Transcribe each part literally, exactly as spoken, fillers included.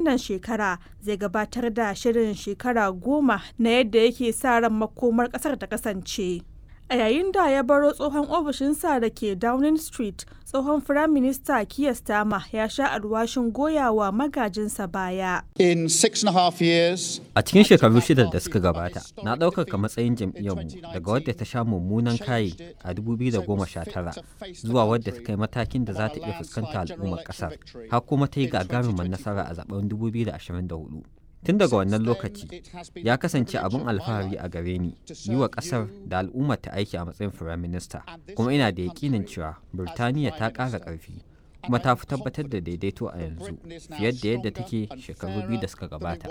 wannan shekara zai gabatar da shirin shekara goma na yadda yake sa ran makomar ƙasar ta kasance. A yayin da ya baro tsohon ofishinsa da ke Downing Street, tsohon Firaminista Keir Starmer ya sha alwashin goyawa magajinsa baya. In six and a half years, A cikin shekaru shida da suka gabata, na ɗaukaka matsayin jam'iyyarmu daga wadda ta sha mummunan kayi a dubu biyu da goma sha tara zuwa wadda ta kai matakin da za ta iya fuskanta al'ummar ƙasar, har kuma ta yi gagarumin nasara a zaben dubu biyu da ashirin da hudu. Tun daga wannan lokaci, ya kasance abin alfahari a gare ni yi wa ƙasar da al'ummar ta aiki a matsayin Firaminista, kuma ina da yaƙinin cewa Birtaniya ta ƙara ƙarfi, kuma ta fi tabbatar da daidaito a yanzu fiye da yadda take shekaru biyu da suka gabata.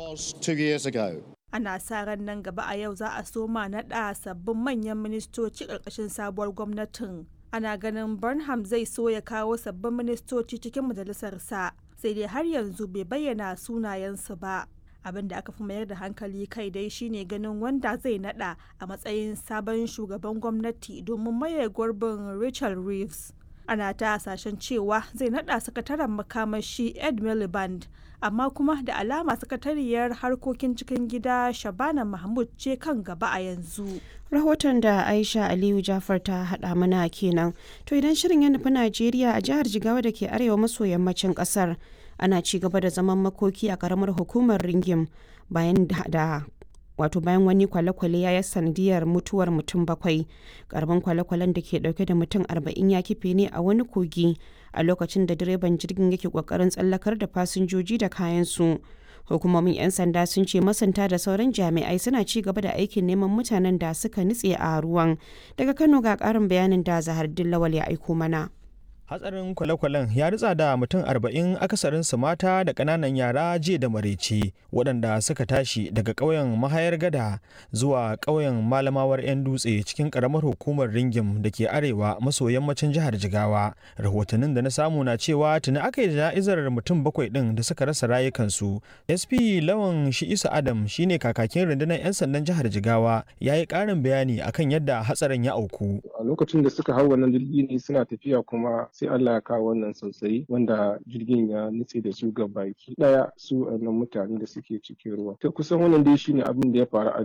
Ana sa ran nan gaba a yau za a soma naɗa sabbin manyan ministoci ƙarƙashin sabuwar gwamnatin. Ana ganin Burnham zai so ya kawo sabbin ministoci cikin majalisarsa, sai dai har yanzu bai bayyana sunayensu ba. Abin da aka fi mayar da hankali kai dai shine ganin wanda zai nada a matsayin sabon shugaban gwamnati domin maye gurbin Rachel Reeves. Ana ta hasashen cewa zai nada sakataren makamashi Ed Miliband, amma kuma da alama sakatariyar harkokin cikin gida Shabana Mahmud ce kan gaba a yanzu. Rahoton da Aisha Aliyu Jafar ta haɗa mana kenan. To idan shirin ya nufi Najeriya, a jihar Jigawa da ke arewa maso yammacin ƙasar, ana ci gaba da zaman makoki a karamar hukumar Ringim bayan da wato bayan wani kwale-kwale ya yi sanadiyar mutuwar mutum bakwai. Karamin kwale-kwalen da ke dauke da mutum arba'in ya kife ne a wani kogi a lokacin da direban jirgin yake kokarin tsallakar da fasinjoji da kayansu. Hukumomin 'yan sanda sun ce masanta da sauran jami'ai suna ci gaba da aikin neman mutanen da suka nutse a ruwan. Daga Kano ga karin bayanin da Zahardin Lawal ya aiko mana. Hatsarin kwale-kwalen ya ritsa da mutum arba'in, akasarinsu mata da ƙananan yara jiya da maraice, waɗanda suka tashi daga ƙauyen Mahayar Gada zuwa ƙauyen Malamawar 'yan dutse cikin ƙaramar hukumar Ringim da ke arewa maso yammacin jihar Jigawa. Rahotannin da na samu na cewa tuni aka yi jana'izar mutum bakwai ɗin da suka rasa rayukansu. S P Lawan Shi'isu Adam shine kakakin rundunar 'yan sandan jihar Jigawa, ya yi ƙarin bayani akan yadda hatsarin ya auku. A lokacin da suka hau wannan jirgi ne suna tafiya, kuma sai Allah ya kawo wannan sosai wanda jirgin ya nutse da su ga baki daya, su wannan mutane da suke cikin ruwa. Ta kusan wannan dai shine abin da ya faru a